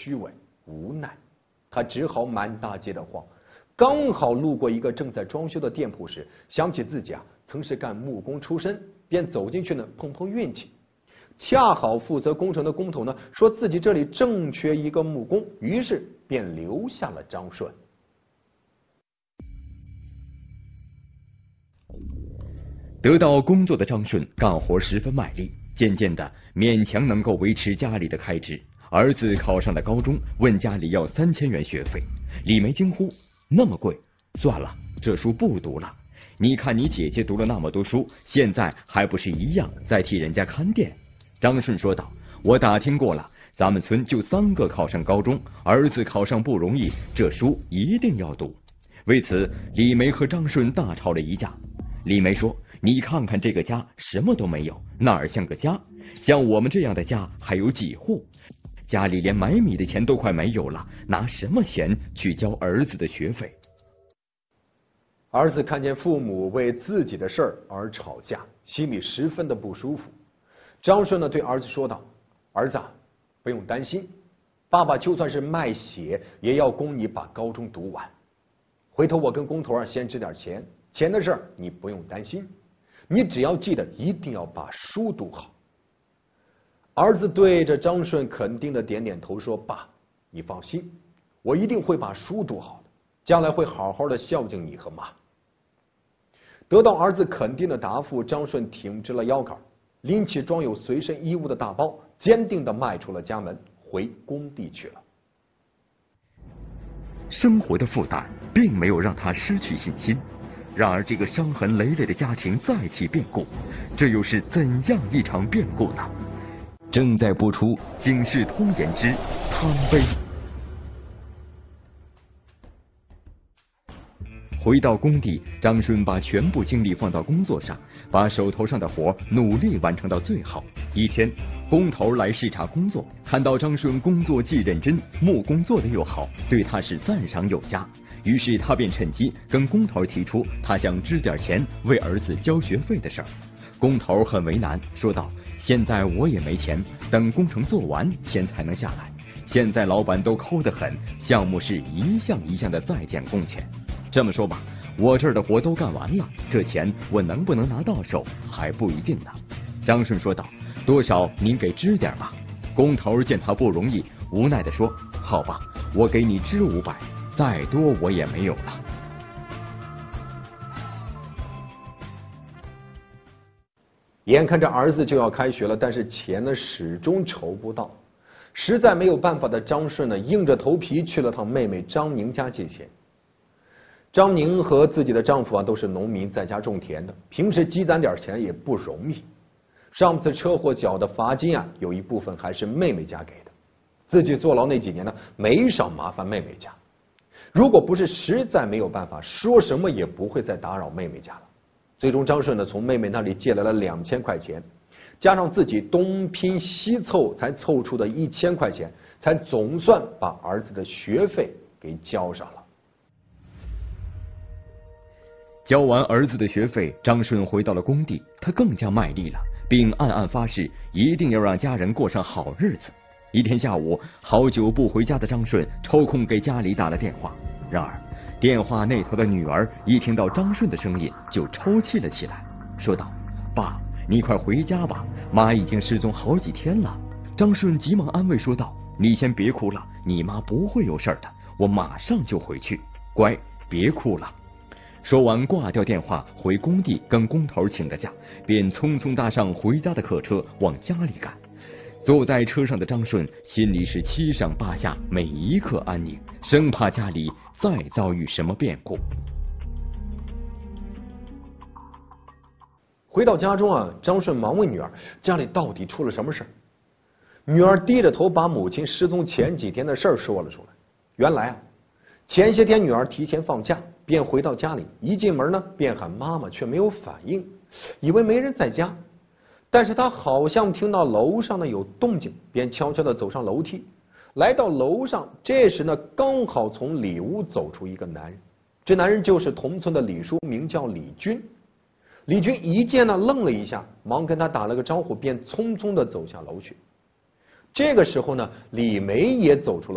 虚伪无奈，他只好满大街的晃。刚好路过一个正在装修的店铺时，想起自己曾是干木工出身，便走进去呢碰碰运气。恰好负责工程的工头呢说自己这里正缺一个木工，于是便留下了张顺。 得到工作的张顺干活十分卖力，渐渐的勉强能够维持家里的开支。儿子考上了高中，问家里要3000元学费。李梅惊呼：那么贵，算了，这书不读了。你看你姐姐读了那么多书，现在还不是一样在替人家看店？张顺说道：我打听过了，咱们村就3个考上高中，儿子考上不容易，这书一定要读。为此，李梅和张顺大吵了一架。李梅说：你看看这个家什么都没有，哪儿像个家？像我们这样的家还有几户？家里连买米的钱都快没有了，拿什么钱去交儿子的学费？ 儿子看见父母为自己的事儿而吵架，心里十分的不舒服。张顺呢对儿子说道：儿子，不用担心，爸爸就算是卖血也要供你把高中读完。回头我跟工头先支点钱，钱的事儿你不用担心，你只要记得一定要把书读好。儿子对着张顺肯定的点点头说：爸，你放心，我一定会把书读好的，将来会好好的孝敬你和妈。得到儿子肯定的答复，张顺挺直了腰杆，拎起装有随身衣物的大包，坚定地迈出了家门，回工地去了。 生活的负担并没有让他失去信心，然而这个伤痕累累的家庭再起变故，这又是怎样一场变故呢？正在播出《警世通言之贪杯》。回到工地，张顺把全部精力放到工作上，把手头上的活努力完成到最好。一天，工头来视察工作，看到张顺工作既认真，木工做得又好，对他是赞赏有加。于是他便趁机跟工头提出他想支点钱为儿子交学费的事儿。工头很为难，说道：现在我也没钱，等工程做完钱才能下来。现在老板都抠得很，项目是一项一项的在减工钱。这么说吧，我这儿的活都干完了，这钱我能不能拿到手还不一定呢。张顺说道：多少您给支点吧。工头见他不容易，无奈地说：好吧，我给你支500，再多我也没有了。 眼看着儿子就要开学了，但是钱呢始终筹不到，实在没有办法的张顺呢硬着头皮去了趟妹妹张宁家借钱。张宁和自己的丈夫都是农民，在家种田的，平时积攒点钱也不容易。上次车祸缴的罚金有一部分还是妹妹家给的。自己坐牢那几年呢，没少麻烦妹妹家。如果不是实在没有办法，说什么也不会再打扰妹妹家了。最终，张顺呢从妹妹那里借来了2000块钱，加上自己东拼西凑才凑出的1000块钱，才总算把儿子的学费给交上了。 交完儿子的学费，张顺回到了工地，他更加卖力了，并暗暗发誓一定要让家人过上好日子。一天下午，好久不回家的张顺抽空给家里打了电话，然而电话那头的女儿一听到张顺的声音就抽泣了起来，说道：爸，你快回家吧，妈已经失踪好几天了。张顺急忙安慰说道：你先别哭了，你妈不会有事的，我马上就回去，乖，别哭了。说完挂掉电话，回工地跟工头请了假，便匆匆搭上回家的客车往家里赶。坐在车上的张顺心里是七上八下，每一刻安宁，生怕家里再遭遇什么变故。 回到家中张顺忙问女儿家里到底出了什么事。女儿低着头把母亲失踪前几天的事儿说了出来。原来前些天女儿提前放假，便回到家里，一进门呢便喊妈妈，却没有反应，以为没人在家。但是她好像听到楼上呢有动静，便悄悄地走上楼梯，来到楼上。这时呢刚好从里屋走出一个男人，这男人就是同村的李叔，名叫李军。李军一见呢愣了一下，忙跟他打了个招呼，便匆匆地走下楼去。这个时候呢，李梅也走出了